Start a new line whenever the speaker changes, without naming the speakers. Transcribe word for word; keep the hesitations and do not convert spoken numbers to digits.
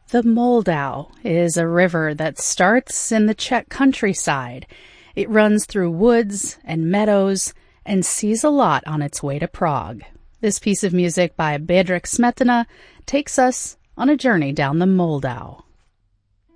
The Moldau is a river that starts in the Czech countryside. It runs through woods and meadows and sees a lot on its way to Prague. This piece of music by Bedřich Smetana takes us on a journey down the Moldau.